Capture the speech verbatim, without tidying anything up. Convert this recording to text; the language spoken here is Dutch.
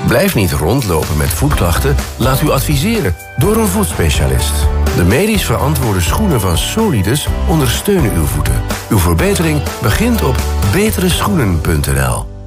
Blijf niet rondlopen met voetklachten. Laat u adviseren door een voetspecialist. De medisch verantwoorde schoenen van Solidus ondersteunen uw voeten. Uw verbetering begint op betere schoenen punt n l.